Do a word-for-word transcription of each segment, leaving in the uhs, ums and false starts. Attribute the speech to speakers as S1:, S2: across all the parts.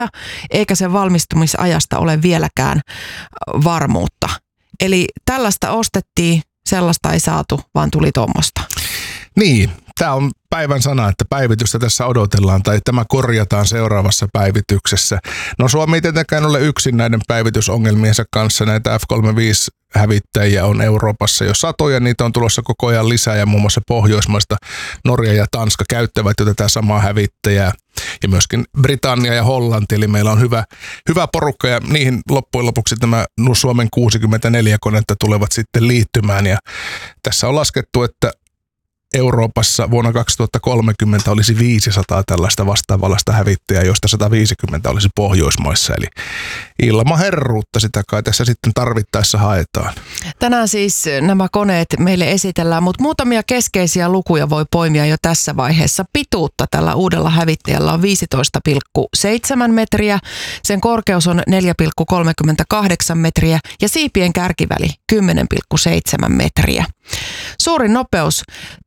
S1: eikä sen valmistumisajasta ole vieläkään varmuutta. Eli tällaista ostettiin, sellaista ei saatu, vaan tuli tuommoista.
S2: Niin, tämä on päivän sana, että päivitystä tässä odotellaan tai tämä korjataan seuraavassa päivityksessä. No Suomi ei tietenkään ole yksin näiden päivitysongelmiensa kanssa. Näitä F kolmekymmentäviisi-hävittäjiä on Euroopassa jo satoja, niitä on tulossa koko ajan lisää ja muun muassa Pohjoismaista Norja ja Tanska käyttävät jo tätä samaa hävittäjää. Ja myöskin Britannia ja Hollanti, eli meillä on hyvä, hyvä porukka ja niihin loppujen lopuksi tämä Suomen kuusikymmentäneljä konetta tulevat sitten liittymään. Ja tässä on laskettu, että Euroopassa vuonna kaksituhattakolmekymmentä olisi viisisataa tällaista vastaavallista hävittäjää, joista sata viisikymmentä olisi Pohjoismaissa. Eli ilman herruutta sitä kai tässä sitten tarvittaessa haetaan.
S1: Tänään siis nämä koneet meille esitellään, mutta muutamia keskeisiä lukuja voi poimia jo tässä vaiheessa. Pituutta tällä uudella hävittäjällä on viisitoista pilkku seitsemän metriä, sen korkeus on neljä pilkku kolmekymmentäkahdeksan metriä ja siipien kärkiväli kymmenen pilkku seitsemän metriä. Suurin nopeus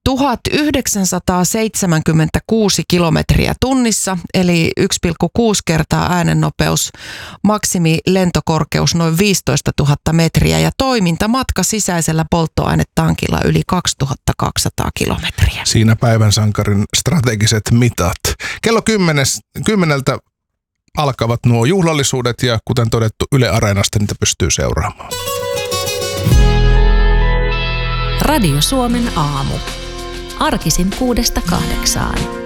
S1: tuhatyhdeksänsataaseitsemänkymmentäkuusi kilometriä tunnissa, eli yksi pilkku kuusi kertaa äänennopeus, maksimi lentokorkeus noin viisitoistatuhatta metriä ja toimintamatka sisäisellä polttoainetankilla yli kaksituhattakaksisataa kilometriä.
S2: Siinä päivän sankarin strategiset mitat. Kello kymmenes, kymmeneltä alkavat nuo juhlallisuudet ja kuten todettu Yle Areenasta niitä pystyy seuraamaan.
S3: Radio Suomen aamu. Arkisin kuudesta kahdeksaan.